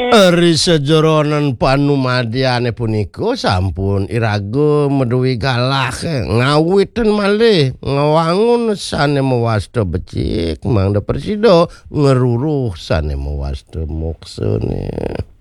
Eri sejoronan panumadyane punika sampun iraga meduwi galak ngawitan malih ngawangun sanema wasta becik mangda presida ngeruruh sanema wasta moksane.